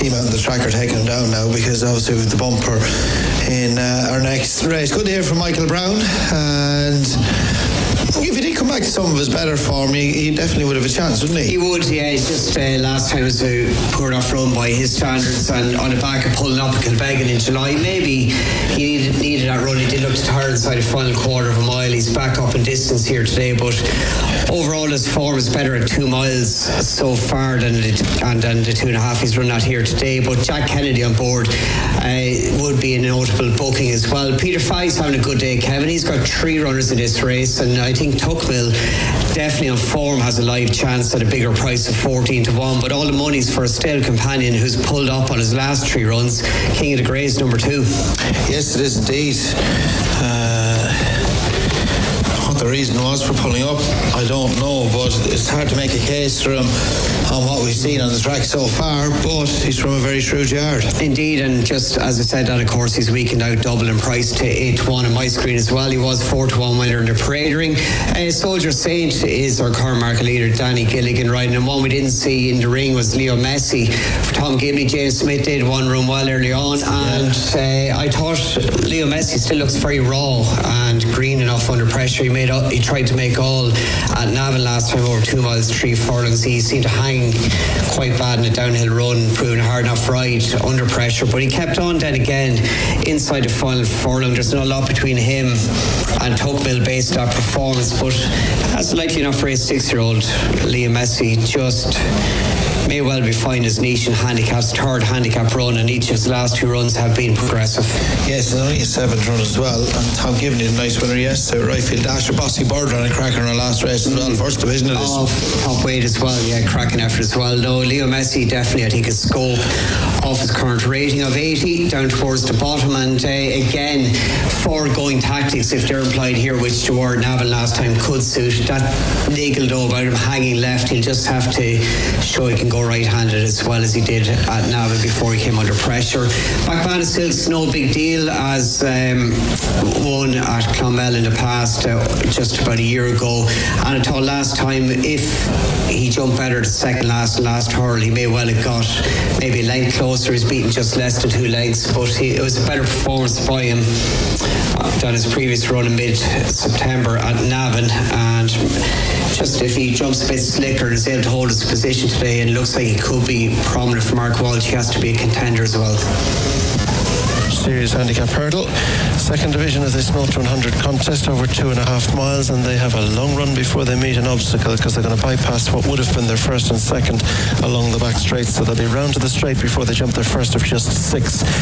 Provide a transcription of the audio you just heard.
team out on the track are taking him down now, because obviously with the bumper in our next race. Good to hear from Michael Brown, and if he did come back to some of his better form, he definitely would have a chance, wouldn't he? He would, yeah. It's just last time was a poor enough run by his standards, and on the back of pulling up at Kilbeggan in July, maybe he needed that run. He did look tired inside the final quarter of a mile. He's back up in distance here today, but overall his form is better at 2 miles so far than the 2.5 he's run out here today. But Jack Kennedy on board would be a notable booking as well. Peter Fye's having a good day, Kevin. He's got 3 runners in this race, and I think Tuckmill definitely on form has a live chance at a bigger price of 14-1, but all the money's for a stale companion who's pulled up on his last 3 runs, King of the Greys number 2. Yes, it is indeed. What the reason was for pulling up, I don't know, but it's hard to make a case for him on what we've seen on the track so far, but he's from a very shrewd yard. Indeed, and just as I said, and of course he's weakened out double in price to 8-1 on my screen as well. He was 4-1 winner in the parade ring. Soldier Saint is our current market leader, Danny Gilligan riding, and one we didn't see in the ring was Leo Messi. For Tom Gibney, James Smith did one run well early on, and I thought Leo Messi still looks very raw and green enough under pressure. He tried to make all at Navan last time over 2 miles 3 furlongs. He seemed to hang quite bad in a downhill run, proving a hard enough ride under pressure, but he kept on then again inside the final furlong. There's not a lot between him and Tuckmill based on performance, but that's likely enough for a 6-year-old Leo Messi. Just may well be finding his niche in handicaps. 3rd handicap run, and each of his last 2 runs have been progressive. Yes, and only a 7th run as well, and Tom Gibney did a nice winner yesterday. Right field dasher, Bossy Bird ran a cracker in our last race as well, first division of this. Top weight as well, yeah, cracking effort as well. No, Leo Messi definitely, I think, his scope off his current rating of 80 down towards the bottom, and again, foregoing tactics, if they're implied here, which Stuart Navan last time could suit, that niggle though about him hanging left, he'll just have to show he can go right-handed as well as he did at Navan before he came under pressure. McManus no big deal, as won at Clonmel in the past just about a year ago, and I thought last time if he jumped better the second last hurl, he may well have got maybe a length closer. He's beaten just less than 2 lengths, but it was a better performance by him than his previous run in mid-September at Navan, and just if he jumps a bit slicker and is able to hold his position today, and looks like he could be prominent for Mark Walsh, he has to be a contender as well. Series handicap hurdle, 2nd division of this Note 100 contest, over 2.5 miles, and they have a long run before they meet an obstacle, because they're going to bypass what would have been their 1st and 2nd along the back straight, so they'll be round to the straight before they jump their first of just 6.